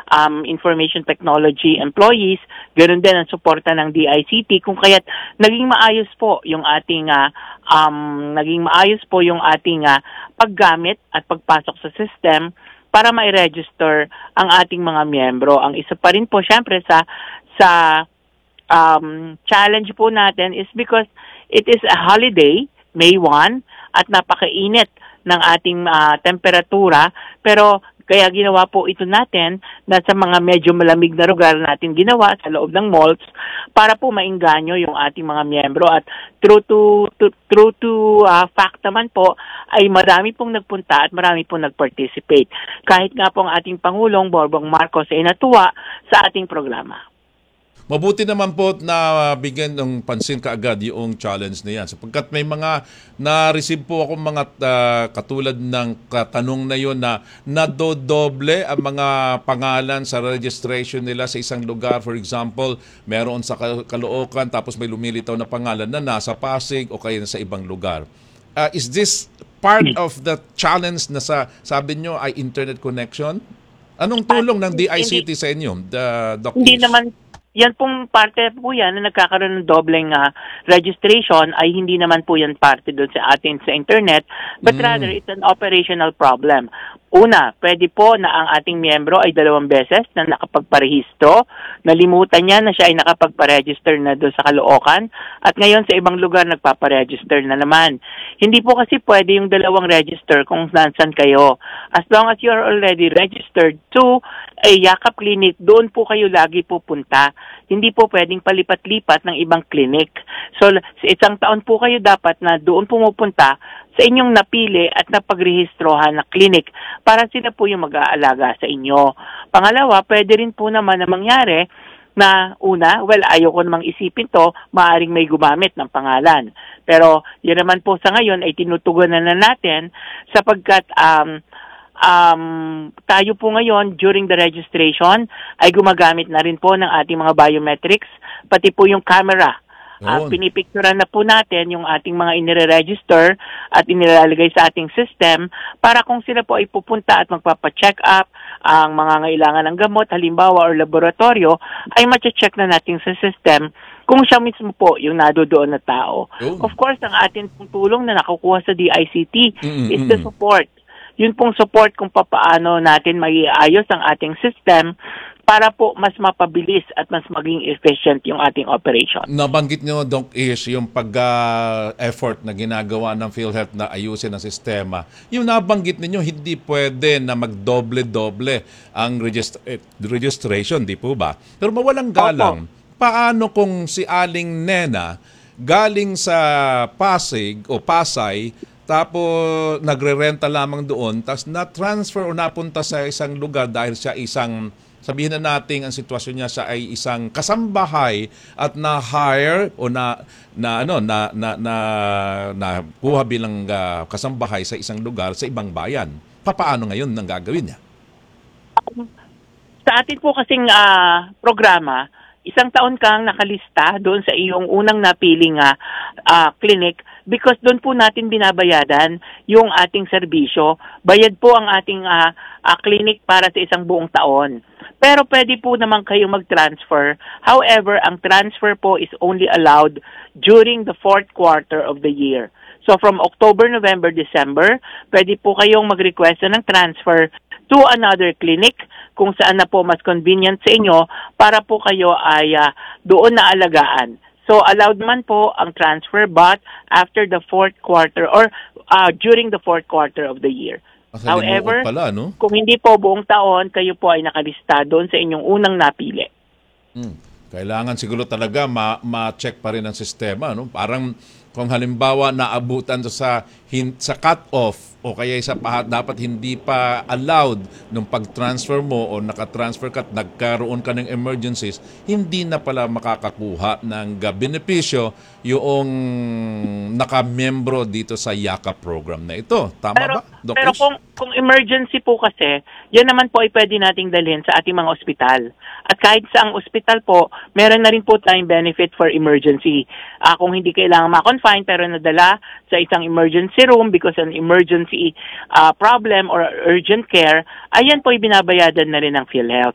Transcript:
information technology employees, ganoon din ang suporta ng DICT, kung kaya't naging maayos po yung ating paggamit at pagpasok sa system para ma-register ang ating mga miyembro. Ang isa pa rin po syempre sa challenge po natin is because it is a holiday, May 1, at napakainit ng ating temperatura, pero kaya ginawa po ito natin na sa mga medyo malamig na lugar natin ginawa sa loob ng malls para po maingganyo yung ating mga miyembro. At true to fact naman po ay marami pong nagpunta at marami pong nag-participate. Kahit nga po ang ating Pangulong Bongbong Marcos ay natuwa sa ating programa. Mabuti naman po na bigyan ng pansin kaagad yung challenge na yan. Sapagkat may mga na-receive po ako mga katulad ng katanong na yun na nadodoble ang mga pangalan sa registration nila sa isang lugar. For example, meron sa Caloocan tapos may lumilitaw na pangalan na nasa Pasig o kaya sa ibang lugar. Is this part of the challenge na sabi nyo ay internet connection? Anong tulong ng DICT sa inyo, Dr. Hindi naman. Yan pong parte po yan na nagkakaroon ng dobleng registration ay hindi naman po yan parte doon sa atin sa internet, but rather it's an operational problem. Una, pwede po na ang ating miyembro ay 2 beses na nakapagparehistro, nalimutan niya na siya ay nakapagparegister na doon sa Caloocan, at ngayon sa ibang lugar nagpaparegister na naman. Hindi po kasi pwede yung 2 register kung saan kayo. As long as you're already registered to a Yakap clinic, doon po kayo lagi pupunta. Hindi po pwedeng palipat-lipat ng ibang clinic. So, sa isang taon po kayo dapat na doon pumupunta sa inyong napili at napagrehistrohan na clinic para sila po yung mag-aalaga sa inyo. Pangalawa, pwede rin po naman na mangyari na una, ayaw ko namang isipin to, maaaring may gumamit ng pangalan. Pero yun naman po sa ngayon ay tinutugunan na natin sapagkat tayo po ngayon during the registration ay gumagamit na rin po ng ating mga biometrics, pati po yung camera. Pinipicturan na po natin yung ating mga inire-register at inilalagay sa ating system para kung sila po ay pupunta at magpapacheck up ang mga ngailangan ng gamot, halimbawa or laboratorio, ay mache-check na natin sa system kung siya mismo po yung nadodoon na tao. Of course, ang ating tulong na nakukuha sa DICT is the support. Yun pong support kung paano natin maiayos ang ating system para po mas mapabilis at mas maging efficient yung ating operation. Nabanggit nyo, Doc Ish, yung pag-effort na ginagawa ng PhilHealth na ayusin ang sistema. Yung nabanggit ninyo, hindi pwede na magdoble-doble ang registration, di po ba? Pero mawalang galang, paano kung si Aling Nena galing sa Pasig o Pasay, tapos nagre-renta lamang doon, tapos na-transfer o napunta sa isang lugar dahil siya isang, sabihin na natin ang sitwasyon niya, siya ay isang kasambahay at na-hire o kuha bilang kasambahay sa isang lugar sa ibang bayan. Paano ngayon nang gagawin niya? Sa atin po kasing programa, 1 taon kang nakalista doon sa iyong unang napiling clinic because doon po natin binabayadan yung ating serbisyo. Bayad po ang ating clinic para sa isang buong taon. Pero pwede po naman kayong mag-transfer. However, ang transfer po is only allowed during the 4th quarter of the year. So from October, November, December, pwede po kayong mag-request ng transfer to another clinic kung saan na po mas convenient sa inyo para po kayo ay doon na alagaan. So allowed man po ang transfer but after the 4th quarter or during the 4th quarter of the year. However, pala, no? Kung hindi po buong taon, kayo po ay nakalista doon sa inyong unang napili. Kailangan siguro talaga ma-check pa rin ang sistema, no? Parang kung halimbawa naabutan sa cut-off o kaya dapat hindi pa allowed nung pag-transfer mo o nakatransfer ka at nagkaroon ka ng emergencies, hindi na pala makakakuha ng benepisyo yung nakamembro dito sa Yakap program na ito. Tama ba, Dr. Pero kung emergency po kasi, yan naman po ay pwede nating dalhin sa ating mga ospital. At kahit sa ang ospital po, meron na rin po tayong benefit for emergency. Kung hindi kailangan ma-confine pero nadala sa isang emergency room because an emergency problem or urgent care, ayan po ay binabayadan na rin ng PhilHealth.